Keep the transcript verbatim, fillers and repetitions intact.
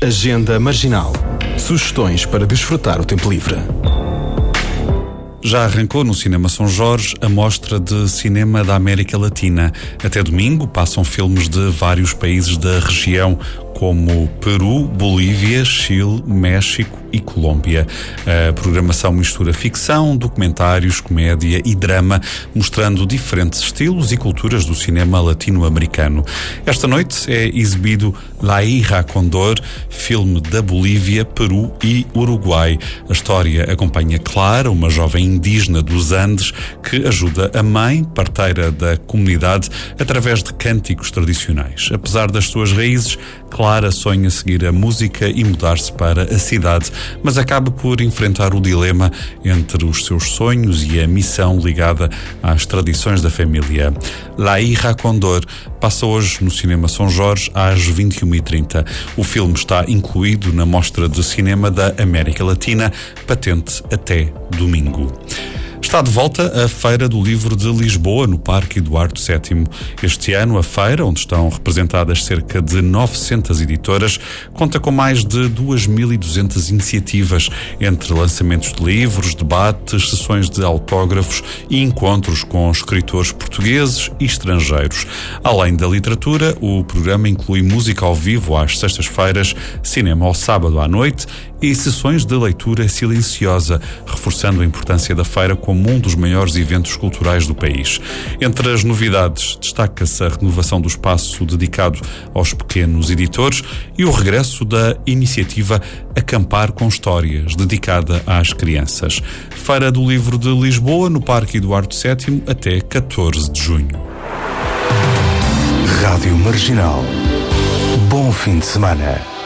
Agenda Marginal. Sugestões para desfrutar o tempo livre. Já arrancou no Cinema São Jorge a mostra de cinema da América Latina. Até domingo passam filmes de vários países da região, como Peru, Bolívia, Chile, México e Colômbia. A programação mistura ficção, documentários, comédia e drama, mostrando diferentes estilos e culturas do cinema latino-americano. Esta noite é exibido La Hija Condor, filme da Bolívia, Peru e Uruguai. A história acompanha Clara, uma jovem indígena dos Andes, que ajuda a mãe, parteira da comunidade, através de cânticos tradicionais. Apesar das suas raízes, Clara sonha seguir a música e mudar-se para a cidade, mas acaba por enfrentar o dilema entre os seus sonhos e a missão ligada às tradições da família. La Hija Condor passa hoje no Cinema São Jorge às vinte e uma e trinta. O filme está incluído na Mostra de Cinema da América Latina, patente até domingo. Está de volta a Feira do Livro de Lisboa, no Parque Eduardo sétimo. Este ano, a feira, onde estão representadas cerca de novecentas editoras, conta com mais de duas mil e duzentas iniciativas, entre lançamentos de livros, debates, sessões de autógrafos e encontros com escritores portugueses e estrangeiros. Além da literatura, o programa inclui música ao vivo às sextas-feiras, cinema ao sábado à noite e sessões de leitura silenciosa, reforçando a importância da feira como um dos maiores eventos culturais do país. Entre as novidades, destaca-se a renovação do espaço dedicado aos pequenos editores e o regresso da iniciativa Acampar com Histórias, dedicada às crianças. Feira do Livro de Lisboa, no Parque Eduardo sétimo, até catorze de junho. Rádio Marginal. Bom fim de semana.